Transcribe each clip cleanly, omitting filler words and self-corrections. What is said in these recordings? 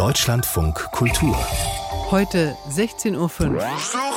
Deutschlandfunk Kultur. Heute 16:05 Uhr.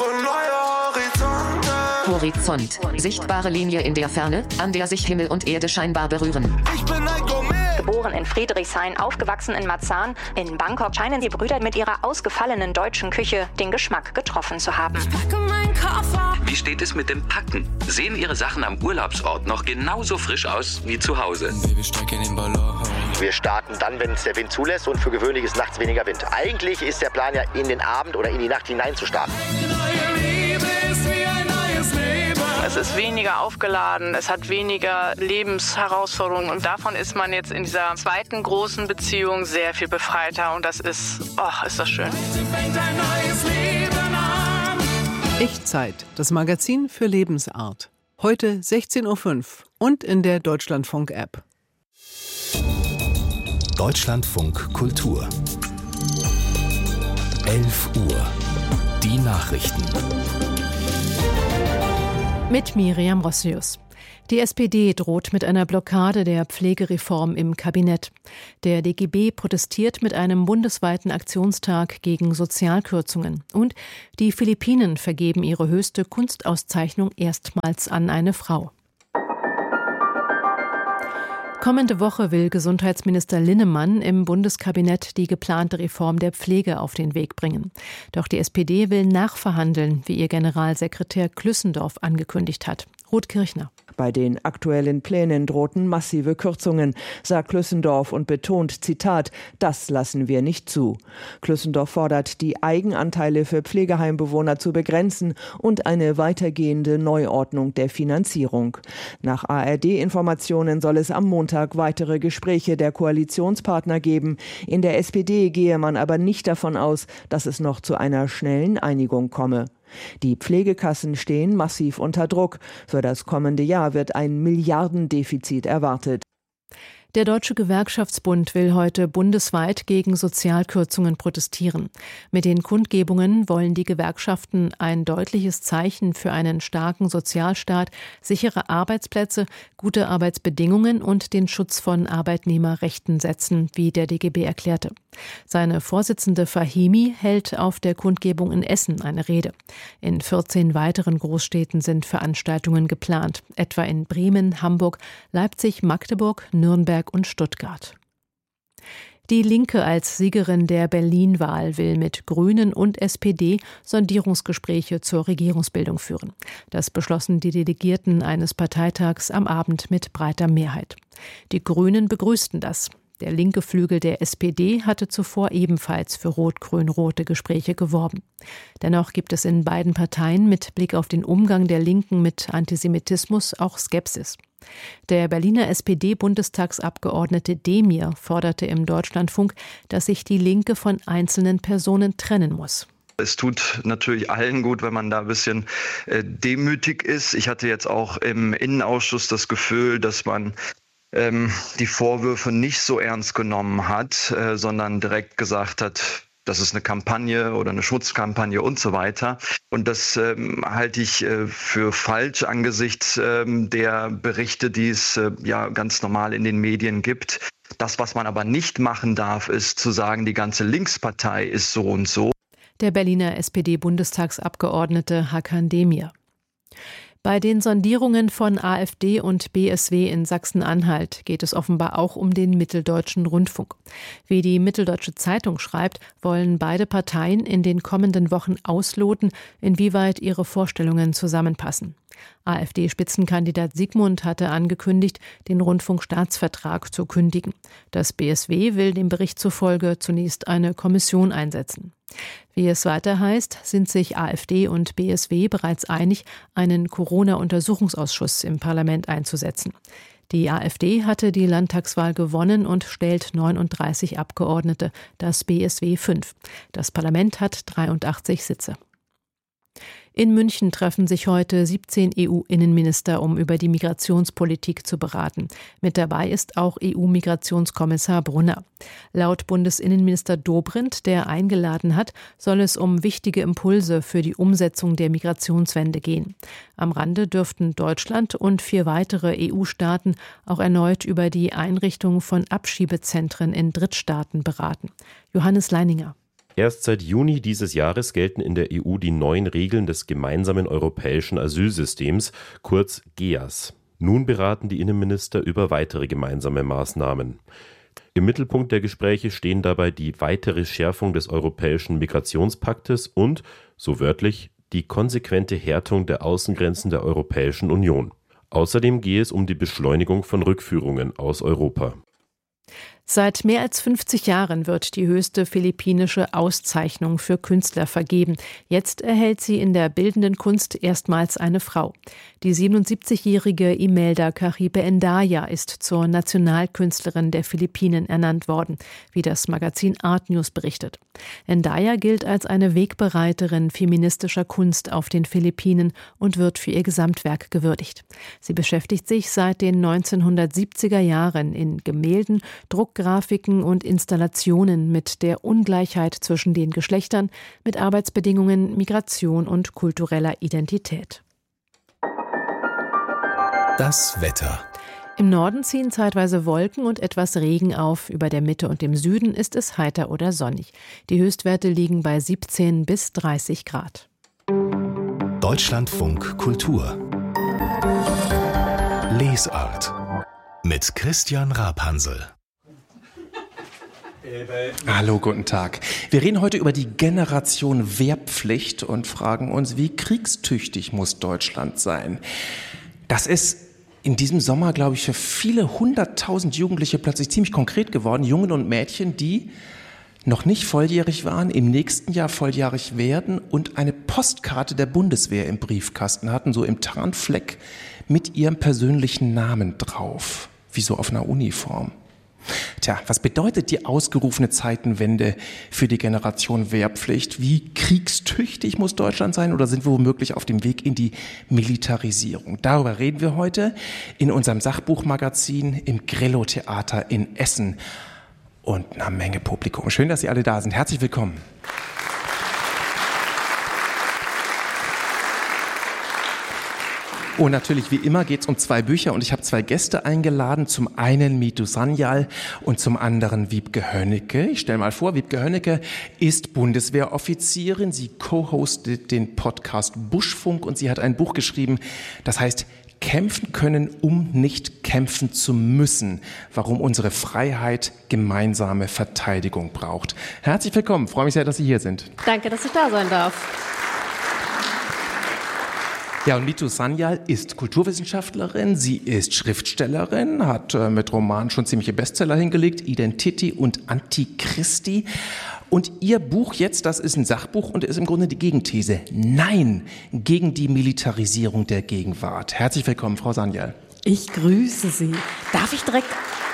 Horizont. Sichtbare Linie in der Ferne, an der sich Himmel und Erde scheinbar berühren. Ich bin ein Gourmet. Geboren in Friedrichshain, aufgewachsen in Marzahn. In Bangkok scheinen die Brüder mit ihrer ausgefallenen deutschen Küche den Geschmack getroffen zu haben. Ich packe meinen Koffer. Wie steht es mit dem Packen? Sehen Ihre Sachen am Urlaubsort noch genauso frisch aus wie zu Hause? Wir starten dann, wenn es der Wind zulässt, und für gewöhnlich ist nachts weniger Wind. Eigentlich ist der Plan ja, in den Abend oder in die Nacht hinein zu starten. Es ist weniger aufgeladen, es hat weniger Lebensherausforderungen und davon ist man jetzt in dieser zweiten großen Beziehung sehr viel befreiter und das ist das schön. Echtzeit, das Magazin für Lebensart. Heute 16:05 Uhr und in der Deutschlandfunk-App. Deutschlandfunk Kultur. 11 Uhr. Die Nachrichten. Mit Miriam Rossius. Die SPD droht mit einer Blockade der Pflegereform im Kabinett. Der DGB protestiert mit einem bundesweiten Aktionstag gegen Sozialkürzungen. Und die Philippinen vergeben ihre höchste Kunstauszeichnung erstmals an eine Frau. Kommende Woche will Gesundheitsminister Linnemann im Bundeskabinett die geplante Reform der Pflege auf den Weg bringen. Doch die SPD will nachverhandeln, wie ihr Generalsekretär Klüssendorf angekündigt hat. Ruth Kirchner. Bei den aktuellen Plänen drohten massive Kürzungen, sagt Klüssendorf und betont, Zitat, das lassen wir nicht zu. Klüssendorf fordert, die Eigenanteile für Pflegeheimbewohner zu begrenzen und eine weitergehende Neuordnung der Finanzierung. Nach ARD-Informationen soll es am Montag weitere Gespräche der Koalitionspartner geben. In der SPD gehe man aber nicht davon aus, dass es noch zu einer schnellen Einigung komme. Die Pflegekassen stehen massiv unter Druck. Für das kommende Jahr wird ein Milliardendefizit erwartet. Der Deutsche Gewerkschaftsbund will heute bundesweit gegen Sozialkürzungen protestieren. Mit den Kundgebungen wollen die Gewerkschaften ein deutliches Zeichen für einen starken Sozialstaat, sichere Arbeitsplätze, gute Arbeitsbedingungen und den Schutz von Arbeitnehmerrechten setzen, wie der DGB erklärte. Seine Vorsitzende Fahimi hält auf der Kundgebung in Essen eine Rede. In 14 weiteren Großstädten sind Veranstaltungen geplant, etwa in Bremen, Hamburg, Leipzig, Magdeburg, Nürnberg und Stuttgart. Die Linke als Siegerin der Berlin-Wahl will mit Grünen und SPD Sondierungsgespräche zur Regierungsbildung führen. Das beschlossen die Delegierten eines Parteitags am Abend mit breiter Mehrheit. Die Grünen begrüßten das. Der linke Flügel der SPD hatte zuvor ebenfalls für rot-grün-rote Gespräche geworben. Dennoch gibt es in beiden Parteien mit Blick auf den Umgang der Linken mit Antisemitismus auch Skepsis. Der Berliner SPD-Bundestagsabgeordnete Demir forderte im Deutschlandfunk, dass sich die Linke von einzelnen Personen trennen muss. Es tut natürlich allen gut, wenn man da ein bisschen demütig ist. Ich hatte jetzt auch im Innenausschuss das Gefühl, dass man die Vorwürfe nicht so ernst genommen hat, sondern direkt gesagt hat, das ist eine Kampagne oder eine Schutzkampagne und so weiter. Und das halte ich für falsch angesichts der Berichte, die es ganz normal in den Medien gibt. Das, was man aber nicht machen darf, ist zu sagen, die ganze Linkspartei ist so und so. Der Berliner SPD-Bundestagsabgeordnete Hakan Demir. Bei den Sondierungen von AfD und BSW in Sachsen-Anhalt geht es offenbar auch um den Mitteldeutschen Rundfunk. Wie die Mitteldeutsche Zeitung schreibt, wollen beide Parteien in den kommenden Wochen ausloten, inwieweit ihre Vorstellungen zusammenpassen. AfD-Spitzenkandidat Sigmund hatte angekündigt, den Rundfunkstaatsvertrag zu kündigen. Das BSW will dem Bericht zufolge zunächst eine Kommission einsetzen. Wie es weiter heißt, sind sich AfD und BSW bereits einig, einen Corona-Untersuchungsausschuss im Parlament einzusetzen. Die AfD hatte die Landtagswahl gewonnen und stellt 39 Abgeordnete, das BSW 5. Das Parlament hat 83 Sitze. In München treffen sich heute 17 EU-Innenminister, um über die Migrationspolitik zu beraten. Mit dabei ist auch EU-Migrationskommissar Brunner. Laut Bundesinnenminister Dobrindt, der eingeladen hat, soll es um wichtige Impulse für die Umsetzung der Migrationswende gehen. Am Rande dürften Deutschland und 4 weitere EU-Staaten auch erneut über die Einrichtung von Abschiebezentren in Drittstaaten beraten. Johannes Leininger. Erst seit Juni dieses Jahres gelten in der EU die neuen Regeln des gemeinsamen europäischen Asylsystems, kurz GEAS. Nun beraten die Innenminister über weitere gemeinsame Maßnahmen. Im Mittelpunkt der Gespräche stehen dabei die weitere Schärfung des europäischen Migrationspaktes und, so wörtlich, die konsequente Härtung der Außengrenzen der Europäischen Union. Außerdem gehe es um die Beschleunigung von Rückführungen aus Europa. Seit mehr als 50 Jahren wird die höchste philippinische Auszeichnung für Künstler vergeben. Jetzt erhält sie in der bildenden Kunst erstmals eine Frau. Die 77-jährige Imelda Caribe Endaya ist zur Nationalkünstlerin der Philippinen ernannt worden, wie das Magazin Art News berichtet. Endaya gilt als eine Wegbereiterin feministischer Kunst auf den Philippinen und wird für ihr Gesamtwerk gewürdigt. Sie beschäftigt sich seit den 1970er Jahren in Gemälden, Druckgrafiken und Installationen mit der Ungleichheit zwischen den Geschlechtern, mit Arbeitsbedingungen, Migration und kultureller Identität. Das Wetter. Im Norden ziehen zeitweise Wolken und etwas Regen auf. Über der Mitte und im Süden ist es heiter oder sonnig. Die Höchstwerte liegen bei 17 bis 30 Grad. Deutschlandfunk Kultur. Lesart. Mit Christian Rapansel. Hallo, guten Tag. Wir reden heute über die Generation Wehrpflicht und fragen uns, wie kriegstüchtig muss Deutschland sein? Das ist in diesem Sommer, glaube ich, für viele 100.000 Jugendliche plötzlich ziemlich konkret geworden. Jungen und Mädchen, die noch nicht volljährig waren, im nächsten Jahr volljährig werden und eine Postkarte der Bundeswehr im Briefkasten hatten, so im Tarnfleck mit ihrem persönlichen Namen drauf, wie so auf einer Uniform. Tja, was bedeutet die ausgerufene Zeitenwende für die Generation Wehrpflicht? Wie kriegstüchtig muss Deutschland sein oder sind wir womöglich auf dem Weg in die Militarisierung? Darüber reden wir heute in unserem Sachbuchmagazin im Grello-Theater in Essen und einer Menge Publikum. Schön, dass Sie alle da sind. Herzlich willkommen. Und natürlich, wie immer, geht es um 2 Bücher und ich habe 2 Gäste eingeladen. Zum einen Mitu Sanyal und zum anderen Wiebke Hönnecke. Ich stelle mal vor, Wiebke Hönnecke ist Bundeswehroffizierin. Sie co-hostet den Podcast Buschfunk und sie hat ein Buch geschrieben, das heißt Kämpfen können, um nicht kämpfen zu müssen. Warum unsere Freiheit gemeinsame Verteidigung braucht. Herzlich willkommen, freue mich sehr, dass Sie hier sind. Danke, dass ich da sein darf. Ja, und Mitu Sanyal ist Kulturwissenschaftlerin, sie ist Schriftstellerin, hat mit Romanen schon ziemliche Bestseller hingelegt, Identity und Antichristi. Und ihr Buch jetzt, das ist ein Sachbuch und ist im Grunde die Gegenthese. Nein, gegen die Militarisierung der Gegenwart. Herzlich willkommen, Frau Sanyal. Ich grüße Sie. Darf ich direkt...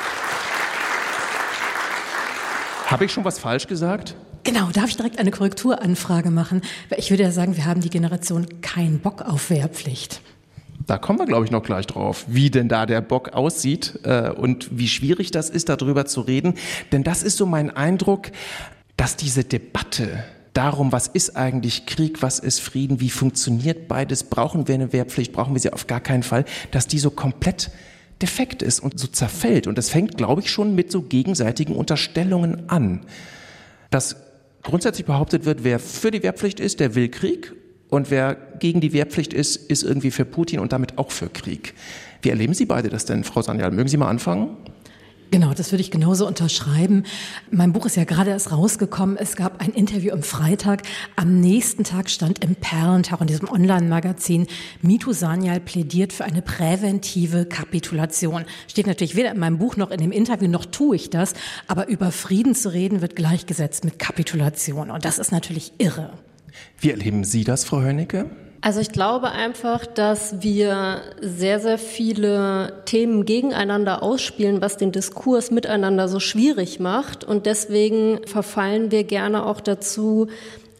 Habe ich schon was falsch gesagt? Genau, darf ich direkt eine Korrekturanfrage machen? Ich würde ja sagen, wir haben die Generation keinen Bock auf Wehrpflicht. Da kommen wir, glaube ich, noch gleich drauf, wie denn da der Bock aussieht und wie schwierig das ist, darüber zu reden. Denn das ist so mein Eindruck, dass diese Debatte darum, was ist eigentlich Krieg, was ist Frieden, wie funktioniert beides, brauchen wir eine Wehrpflicht, brauchen wir sie auf gar keinen Fall, dass die so komplett defekt ist und so zerfällt. Und das fängt, glaube ich, schon mit so gegenseitigen Unterstellungen an. Dass grundsätzlich behauptet wird, wer für die Wehrpflicht ist, der will Krieg und wer gegen die Wehrpflicht ist, ist irgendwie für Putin und damit auch für Krieg. Wie erleben Sie beide das denn, Frau Sanyal? Mögen Sie mal anfangen? Genau, das würde ich genauso unterschreiben. Mein Buch ist ja gerade erst rausgekommen. Es gab ein Interview am Freitag. Am nächsten Tag stand im Perlentag in diesem Online-Magazin, Mitu Sanyal plädiert für eine präventive Kapitulation. Steht natürlich weder in meinem Buch noch in dem Interview, noch tue ich das. Aber über Frieden zu reden, wird gleichgesetzt mit Kapitulation. Und das ist natürlich irre. Wie erleben Sie das, Frau Hönnecke? Also ich glaube einfach, dass wir sehr, sehr viele Themen gegeneinander ausspielen, was den Diskurs miteinander so schwierig macht. Und deswegen verfallen wir gerne auch dazu,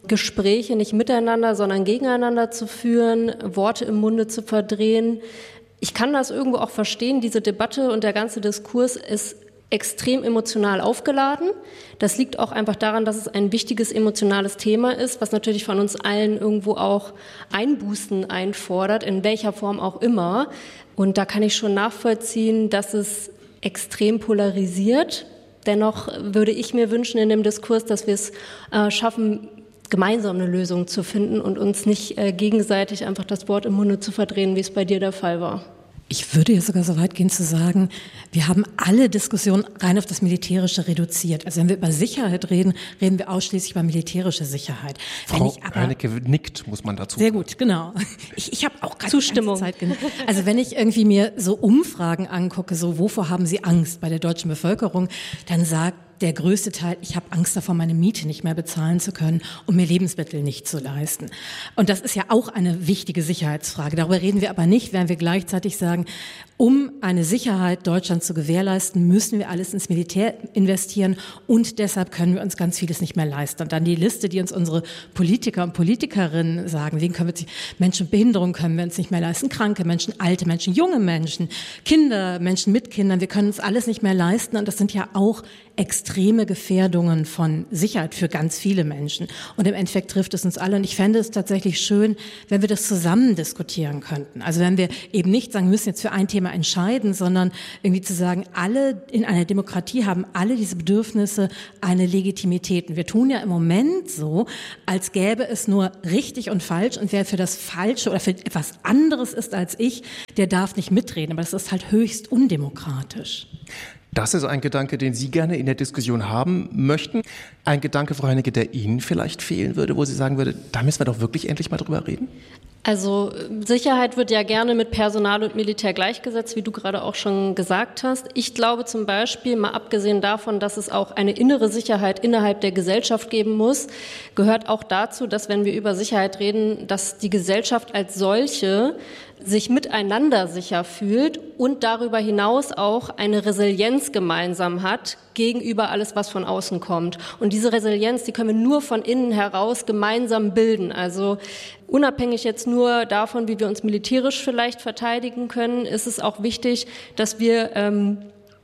Gespräche nicht miteinander, sondern gegeneinander zu führen, Worte im Munde zu verdrehen. Ich kann das irgendwo auch verstehen, diese Debatte und der ganze Diskurs ist extrem emotional aufgeladen. Das liegt auch einfach daran, dass es ein wichtiges emotionales Thema ist, was natürlich von uns allen irgendwo auch Einbußen einfordert, in welcher Form auch immer. Und da kann ich schon nachvollziehen, dass es extrem polarisiert. Dennoch würde ich mir wünschen in dem Diskurs, dass wir es schaffen, gemeinsam eine Lösung zu finden und uns nicht gegenseitig einfach das Wort im Munde zu verdrehen, wie es bei dir der Fall war. Ich würde ja sogar so weit gehen zu sagen, wir haben alle Diskussionen rein auf das Militärische reduziert. Also wenn wir über Sicherheit reden, reden wir ausschließlich über militärische Sicherheit. Frau Hörnecke nickt, muss man dazu sagen. Sehr gut, genau. Ich habe auch gerade Zustimmung. Zeit also wenn ich irgendwie mir so Umfragen angucke, so wovor haben Sie Angst bei der deutschen Bevölkerung, dann sagt der größte Teil, ich habe Angst davor, meine Miete nicht mehr bezahlen zu können und mir Lebensmittel nicht zu leisten. Und das ist ja auch eine wichtige Sicherheitsfrage. Darüber reden wir aber nicht, während wir gleichzeitig sagen, um eine Sicherheit Deutschlands zu gewährleisten, müssen wir alles ins Militär investieren und deshalb können wir uns ganz vieles nicht mehr leisten. Und dann die Liste, die uns unsere Politiker und Politikerinnen sagen, wen können wir Menschen mit Behinderung können wir uns nicht mehr leisten, kranke Menschen, alte Menschen, junge Menschen, Kinder, Menschen mit Kindern, wir können uns alles nicht mehr leisten und das sind ja auch extreme Gefährdungen von Sicherheit für ganz viele Menschen. Und im Endeffekt trifft es uns alle. Und ich fände es tatsächlich schön, wenn wir das zusammen diskutieren könnten. Also wenn wir eben nicht sagen, wir müssen jetzt für ein Thema entscheiden, sondern irgendwie zu sagen, alle in einer Demokratie haben alle diese Bedürfnisse eine Legitimität. Und wir tun ja im Moment so, als gäbe es nur richtig und falsch. Und wer für das Falsche oder für etwas anderes ist als ich, der darf nicht mitreden. Aber das ist halt höchst undemokratisch. Das ist ein Gedanke, den Sie gerne in der Diskussion haben möchten. Ein Gedanke, Frau Hörnecke, der Ihnen vielleicht fehlen würde, wo Sie sagen würde, da müssen wir doch wirklich endlich mal drüber reden? Also Sicherheit wird ja gerne mit Personal und Militär gleichgesetzt, wie du gerade auch schon gesagt hast. Ich glaube zum Beispiel, mal abgesehen davon, dass es auch eine innere Sicherheit innerhalb der Gesellschaft geben muss, gehört auch dazu, dass wenn wir über Sicherheit reden, dass die Gesellschaft als solche sich miteinander sicher fühlt und darüber hinaus auch eine Resilienz gemeinsam hat gegenüber alles, was von außen kommt. Und diese Resilienz, die können wir nur von innen heraus gemeinsam bilden. Also unabhängig jetzt nur davon, wie wir uns militärisch vielleicht verteidigen können, ist es auch wichtig, dass wir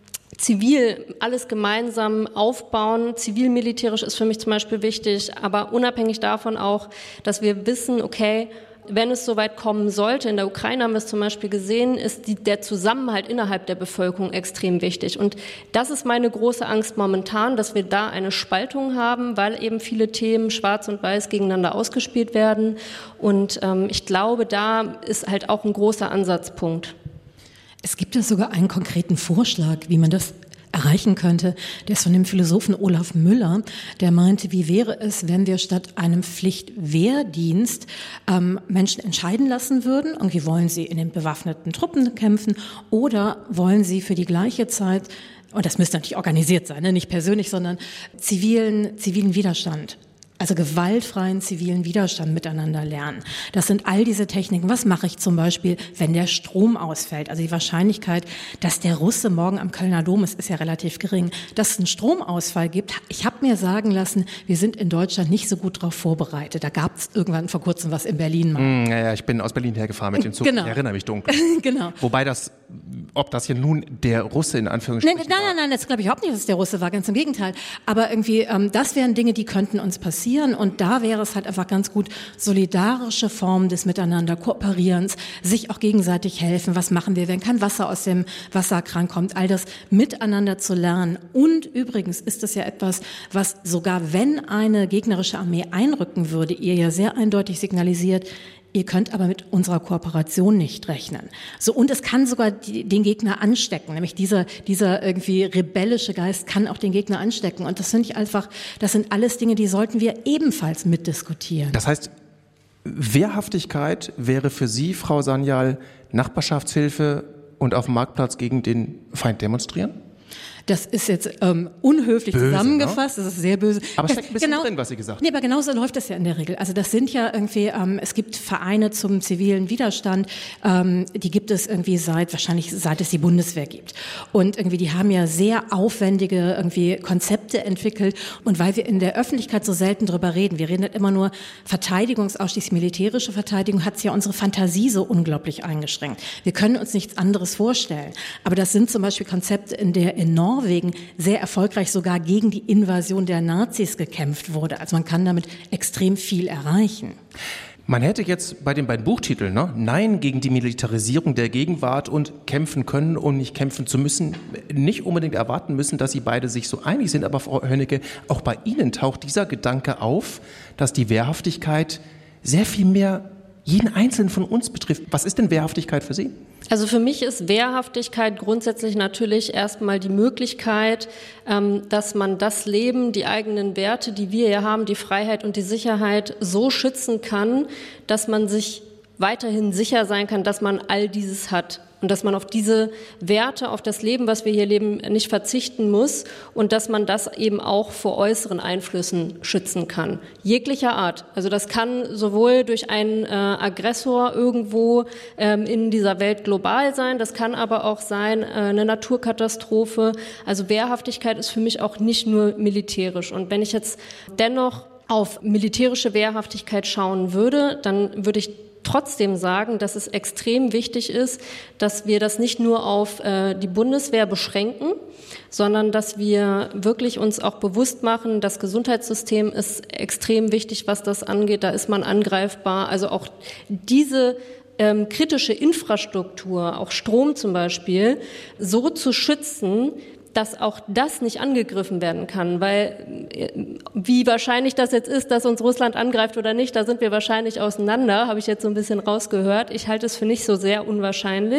zivil alles gemeinsam aufbauen. Zivil-militärisch ist für mich zum Beispiel wichtig, aber unabhängig davon auch, dass wir wissen, okay, wenn es soweit kommen sollte, in der Ukraine haben wir es zum Beispiel gesehen, ist der Zusammenhalt innerhalb der Bevölkerung extrem wichtig. Und das ist meine große Angst momentan, dass wir da eine Spaltung haben, weil eben viele Themen schwarz und weiß gegeneinander ausgespielt werden. Und ich glaube, da ist halt auch ein großer Ansatzpunkt. Es gibt ja sogar einen konkreten Vorschlag, wie man das erreichen könnte. Der ist von dem Philosophen Olaf Müller, der meinte, wie wäre es, wenn wir statt einem Pflichtwehrdienst Menschen entscheiden lassen würden, irgendwie wollen sie in den bewaffneten Truppen kämpfen oder wollen sie für die gleiche Zeit, und das müsste natürlich organisiert sein, ne? Nicht persönlich, sondern zivilen Widerstand. Also gewaltfreien zivilen Widerstand miteinander lernen. Das sind all diese Techniken. Was mache ich zum Beispiel, wenn der Strom ausfällt? Also die Wahrscheinlichkeit, dass der Russe morgen am Kölner Dom ist ja relativ gering. Dass es einen Stromausfall gibt, ich habe mir sagen lassen, wir sind in Deutschland nicht so gut darauf vorbereitet. Da gab es irgendwann vor kurzem was in Berlin mal. Ja, ich bin aus Berlin hergefahren mit dem Zug. Genau. Ich erinnere mich dunkel. Genau. Wobei ob das hier nun der Russe in Anführungsstrichen Nein, das glaube ich überhaupt nicht, dass es der Russe war, ganz im Gegenteil. Aber irgendwie, das wären Dinge, die könnten uns passieren. Und da wäre es halt einfach ganz gut, solidarische Formen des Miteinander, Kooperierens, sich auch gegenseitig helfen. Was machen wir, wenn kein Wasser aus dem Wasserkran kommt? All das miteinander zu lernen. Und übrigens ist es ja etwas, was sogar wenn eine gegnerische Armee einrücken würde, ihr ja sehr eindeutig signalisiert, ihr könnt aber mit unserer Kooperation nicht rechnen. So, und es kann sogar den Gegner anstecken, nämlich dieser irgendwie rebellische Geist kann auch den Gegner anstecken. Und das finde ich einfach, das sind alles Dinge, die sollten wir ebenfalls mitdiskutieren. Das heißt, Wehrhaftigkeit wäre für Sie, Frau Sanyal, Nachbarschaftshilfe und auf dem Marktplatz gegen den Feind demonstrieren? Das ist jetzt unhöflich böse, zusammengefasst, ne? Das ist sehr böse. Aber es steckt ein bisschen drin, was Sie gesagt haben. Nee, aber genauso läuft das ja in der Regel. Also das sind ja irgendwie, es gibt Vereine zum zivilen Widerstand, die gibt es irgendwie seit es die Bundeswehr gibt. Und irgendwie, die haben ja sehr aufwendige irgendwie Konzepte entwickelt. Und weil wir in der Öffentlichkeit so selten drüber reden, wir reden halt immer nur ausschließlich militärische Verteidigung, hat es ja unsere Fantasie so unglaublich eingeschränkt. Wir können uns nichts anderes vorstellen. Aber das sind zum Beispiel Konzepte, in der in Norwegen sehr erfolgreich sogar gegen die Invasion der Nazis gekämpft wurde. Also man kann damit extrem viel erreichen. Man hätte jetzt bei den beiden Buchtiteln, Nein gegen die Militarisierung der Gegenwart und kämpfen können und nicht kämpfen zu müssen, nicht unbedingt erwarten müssen, dass Sie beide sich so einig sind. Aber Frau Hönnecke, auch bei Ihnen taucht dieser Gedanke auf, dass die Wehrhaftigkeit sehr viel mehr jeden Einzelnen von uns betrifft. Was ist denn Wehrhaftigkeit für Sie? Also für mich ist Wehrhaftigkeit grundsätzlich natürlich erstmal die Möglichkeit, dass man das Leben, die eigenen Werte, die wir ja haben, die Freiheit und die Sicherheit so schützen kann, dass man sich weiterhin sicher sein kann, dass man all dieses hat. Und dass man auf diese Werte, auf das Leben, was wir hier leben, nicht verzichten muss und dass man das eben auch vor äußeren Einflüssen schützen kann. Jeglicher Art. Also das kann sowohl durch einen Aggressor irgendwo in dieser Welt global sein, das kann aber auch sein eine Naturkatastrophe. Also Wehrhaftigkeit ist für mich auch nicht nur militärisch. Und wenn ich jetzt dennoch auf militärische Wehrhaftigkeit schauen würde, dann würde ich trotzdem sagen, dass es extrem wichtig ist, dass wir das nicht nur auf die Bundeswehr beschränken, sondern dass wir wirklich uns auch bewusst machen, das Gesundheitssystem ist extrem wichtig, was das angeht, da ist man angreifbar. Also auch diese kritische Infrastruktur, auch Strom zum Beispiel, so zu schützen, dass auch das nicht angegriffen werden kann, weil wie wahrscheinlich das jetzt ist, dass uns Russland angreift oder nicht, da sind wir wahrscheinlich auseinander, habe ich jetzt so ein bisschen rausgehört. Ich halte es für nicht so sehr unwahrscheinlich.